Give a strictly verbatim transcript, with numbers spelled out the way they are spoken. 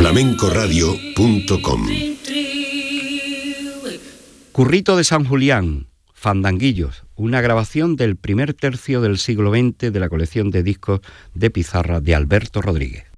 flamencoradio punto com. Currito de San Julián, Fandanguillos, una grabación del primer tercio del siglo veinte de la colección de discos de pizarra de Alberto Rodríguez.